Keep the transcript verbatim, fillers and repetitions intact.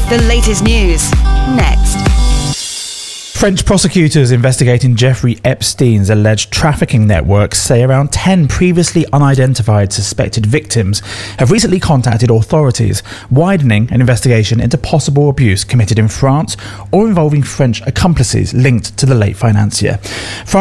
The latest news, next. French prosecutors investigating Jeffrey Epstein's alleged trafficking network say around ten previously unidentified suspected victims have recently contacted authorities, widening an investigation into possible abuse committed in France or involving French accomplices linked to the late financier.